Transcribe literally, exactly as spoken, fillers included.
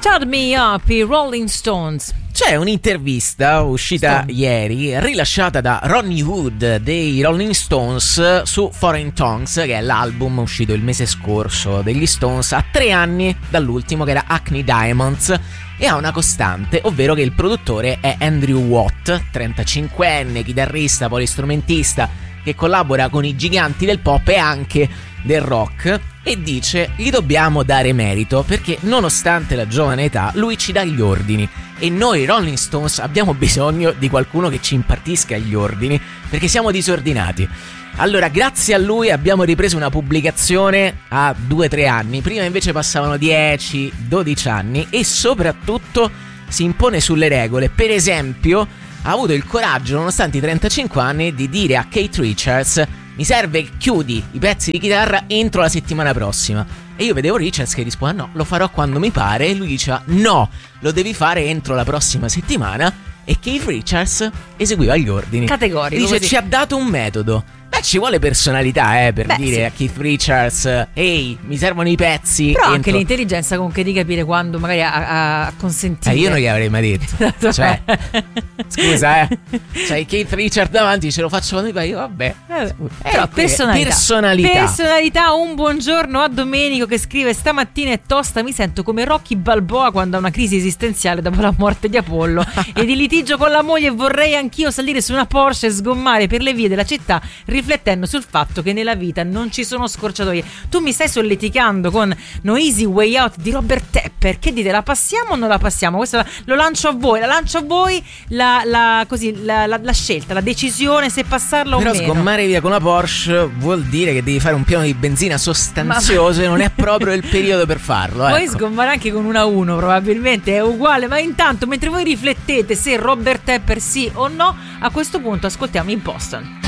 Start Me Up, i Rolling Stones. C'è un'intervista uscita Stone. ieri, rilasciata da Ronnie Wood dei Rolling Stones su Foreign Tongues, che è l'album uscito il mese scorso degli Stones, a tre anni dall'ultimo, che era Acne Diamonds, e ha una costante, ovvero che il produttore è Andrew Watt, trentacinquenne, chitarrista, polistrumentista, che collabora con i giganti del pop e anche del rock, e dice: gli dobbiamo dare merito perché nonostante la giovane età lui ci dà gli ordini, e noi Rolling Stones abbiamo bisogno di qualcuno che ci impartisca gli ordini perché siamo disordinati. Allora, grazie a lui abbiamo ripreso una pubblicazione a due tre anni, prima invece passavano dieci dodici anni, e soprattutto si impone sulle regole. Per esempio, ha avuto il coraggio, nonostante i trentacinque anni, di dire a Keith Richards: mi serve che chiudi i pezzi di chitarra entro la settimana prossima. E io vedevo Richards che rispondeva: no, lo farò quando mi pare. E lui diceva: no, lo devi fare entro la prossima settimana. E Keith Richards eseguiva gli ordini. Categorico. Dice: così. ci ha dato un metodo. Beh, ci vuole personalità, eh, per Beh, dire sì. a Keith Richards: ehi, mi servono i pezzi. Però entro... anche l'intelligenza comunque di capire quando magari a, a consentire. Eh, io non gli avrei mai detto. Cioè, scusa, eh. C'hai Keith Richards davanti, ce lo faccio quando mi pare. Io, vabbè. Eh, Eh, però que- personalità. personalità. Personalità. Un buongiorno a Domenico che scrive: stamattina è tosta, mi sento come Rocky Balboa quando ha una crisi esistenziale dopo la morte di Apollo e di litigio con la moglie. Vorrei anch'io salire su una Porsche e sgommare per le vie della città, riflettendo sul fatto che nella vita non ci sono scorciatoie. Tu mi stai solleticando con No Easy Way Out di Robert Tepper. Che dite, la passiamo o non la passiamo? Questo lo lancio a voi, la lancio a voi la, la, così, la, la, la scelta, la decisione se passarla Però o meno. sgommare via con la Porsche vuol dire che devi fare un piano di benzina sostanzioso. Ma... e non è proprio il periodo per farlo. Puoi ecco. sgommare anche con una uno, probabilmente è uguale. Ma intanto, mentre voi riflettete se Robert Tepper sì o no, a questo punto ascoltiamo In Boston.